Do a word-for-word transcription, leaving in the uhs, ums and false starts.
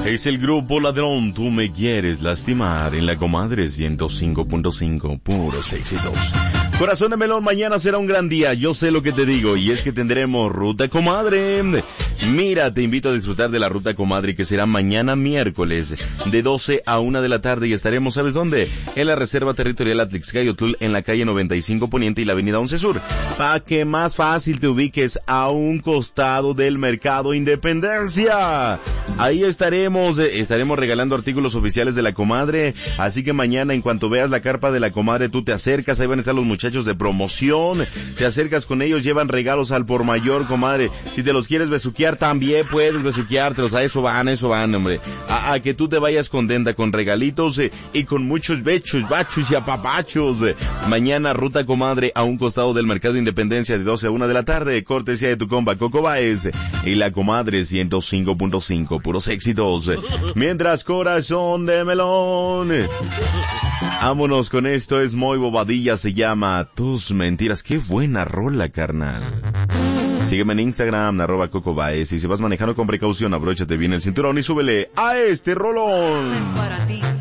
Es el grupo Ladrón, tú me quieres lastimar en la Comadre ciento cinco punto cinco, puros éxitos. Corazón de melón, mañana será un gran día, yo sé lo que te digo, y es que tendremos Ruta Comadre. Mira, te invito a disfrutar de la Ruta Comadre, que será mañana miércoles, de doce a una de la tarde, y estaremos, ¿sabes dónde? En la Reserva Territorial Atlixcayotl, en la calle noventa y cinco Poniente y la avenida once Sur, para que más fácil te ubiques a un costado del Mercado Independencia. Ahí estaremos, eh, estaremos regalando artículos oficiales de la Comadre, así que mañana, en cuanto veas la carpa de la Comadre, tú te acercas, ahí van a estar los muchachos de promoción, te acercas con ellos, llevan regalos al por mayor, comadre. Si te los quieres besuquear, también puedes besuqueártelos, a eso van, a eso van, hombre. A, a que tú te vayas contenta con regalitos eh, y con muchos bechos, bachos y apapachos. Eh. Mañana, Ruta Comadre, a un costado del Mercado Independencia, de doce a una de la tarde, cortesía de tu compa Coco Baez y la Comadre ciento cinco punto cinco, puros éxitos. Eh. Mientras, corazón de melón. Eh. Vámonos con esto, es muy bobadilla, se llama Tus Mentiras. Qué buena rola, carnal. Sígueme en Instagram, arroba Coco Baez, y si vas manejando con precaución, abróchate bien el cinturón y súbele a este rolón. Es para ti.